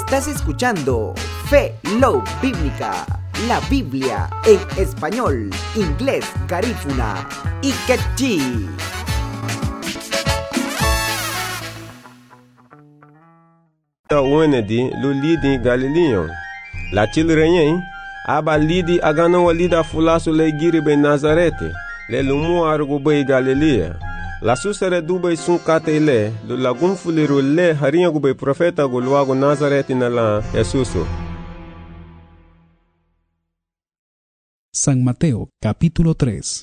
Estás escuchando Fe, Love Bíblica, la Biblia en español, inglés, garífuna y quechí. Wenedi lu lidi Galileon. La chilrenyen aba lidi agano walida fulasu le giribe Nazarete le lumu argube Galilea. La susere dube sun kate le lu lagun fuliru le harinha gube profeta gulwago Nazarete na la Jesuso. San Mateo capítulo 3.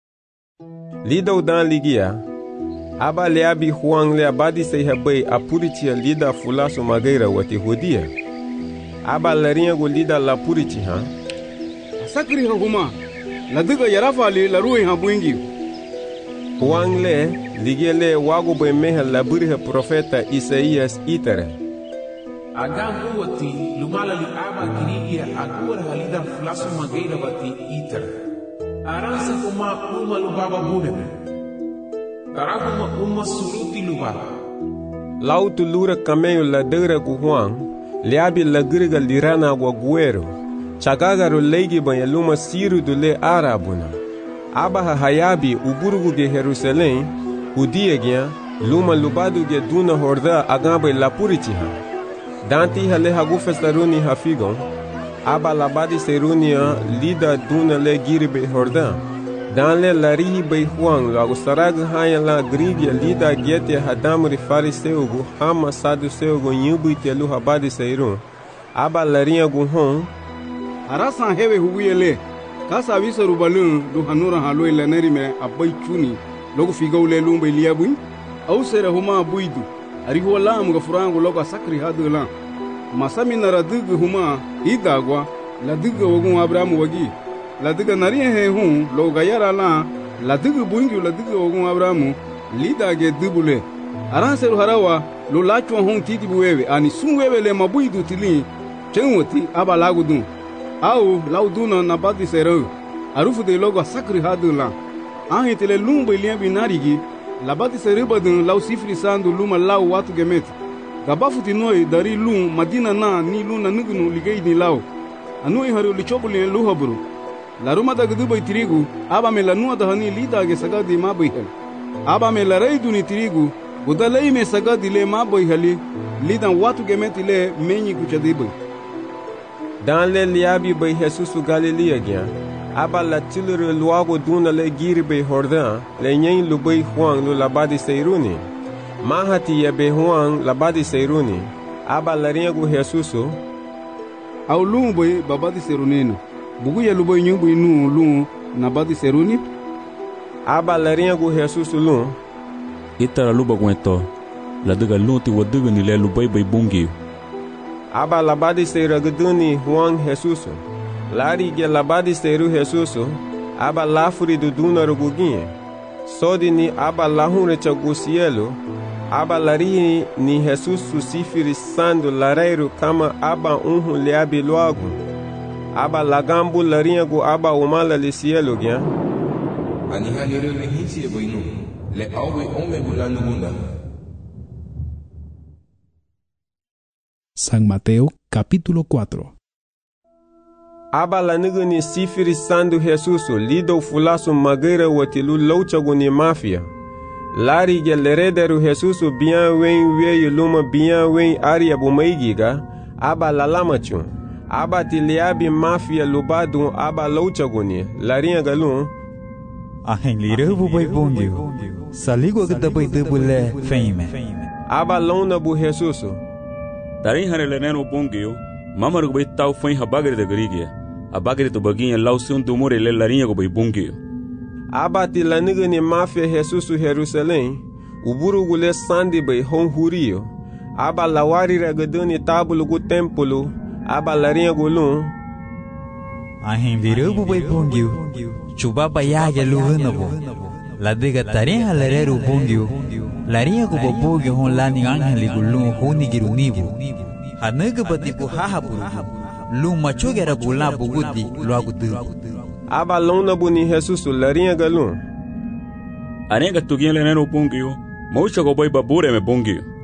Lida udan ligia aba le abi Juan le abadi se habe apuritia lida fulasu mageira wati hudia. Aba larinha go lida la puriti ha. Sakri huma la diga yarafa le la ruin ha buingi. Juan le ligele wago be meha la buriha profeta Isaías itere. Agam wati lumala li aba kiribia agura halida fulasu mageira wati itere. Aransa kuma lubaba bunebe. Tarakuma suruti lubaba. Lautu lura cameio la deira ku Juan, liabi la griga lirana wa guero. Chagagaru leigi banha luma siru do le arabuna. Abaha hayabi uburugu ge Jerusalém, udiegia luma lubadu ge duna horda agabe la puritiha. Danti hale hagu festaruni hafigon, aba labadi serunia lida duna le giribe horda. Dan le larihi bei Juan lago sarag haya la grivia lida gete hadamri fariseugu hama saduseugu nyubu itelu habadi seirun. Aba larinha gu hon. Arasan hewe huwiele. Kasa visa rubalun do hanura haloi laneri me abai chuni. Logo figaule lumbe liabui. Au sere huma buidu. Ariho lam ga furango logo sakri hadu la. Masami naradugu huma idagwa. La duga wagun Abrahamu wagi. La diga nariye he hun lo gayara la diga buingi la diga ogun Abrahamu lida ge dubule aranseru harawa lo lachwa hun titi buwewe ani sunwewe le mabuidu tili chenwoti aba lagudun au lauduna na badi sero arufu de logo sakri hadula ahitele lumbe liembi narigi la badi serebadun lau sifri sandu luma lau watu gemet gabafuti noi dari lum madina na ni luna nugunu ligei ni lau anui haru lichobuli luhaburu la ruma da gdubai trigu aba me la nua da hani lida ge sagadi ma boihal aba me la reidu ni trigu budalei me sagadi le ma boihali lidan watu ge metile menyi kuchadibai Dan le liabi bei Jesusu Galilea gya aba la tilere luago duna le giribe horda le nyen lu bei Juan lu labadi seiruni mahati ya be Juan labadi seiruni aba la riego Jesusu au lumbe babadi serunino bugu ya lubo nyubu inu lu na badi seruni aba larinha gu Jesus lu itara luba gwento la diga lunti waduga ni le lubai bai bungi aba labadi seiragduni Juan Jesus lari ge labadi seiru Jesus aba lafuri do duna ruguginha sodi ni aba lahunre chagusielo aba lari ni Jesus susifiri sando lareiro kama aba liabi logo aba lagambu larinha gu aba umala le cielo gya Ani halire le hinsi e boinu le awe ome gulanu gunda. San Mateo capítulo 4. Aba la nigani sifiri sandu Jesusu lido fulasu mageira watilu louchagu ni mafia lari ge lerederu Jesusu bien wen weyu luma bien wen aria bumaigiga aba lalamachun aba tiliabi mafia lubadu aba louchaguni larinha galun ahen lirebu bai bongio saligo gda bai debule feime aba lona bu Jesusu tarin hanele neno bongio mamaru bai tau fein habagre de grigia abagre to baginha lausun do more le larinha go bai bongio aba tilanigani mafia Jesusu Jerusalém uburu gule sandi bai honhurio aba lawari ragaduni tabulu gu templo aba larinha gulun ahen lirebu bai bongio chuba bayaga luhunabo la diga tarin halereru bongio larinha go bobogio hon lani angeli gulun honi girunibu hanaga batiku hahaburu lu machogera bula bugudi luagudu aba lona buni Jesusu larinha galun arenga tugiele neno bongio maucha go bai babure me bongio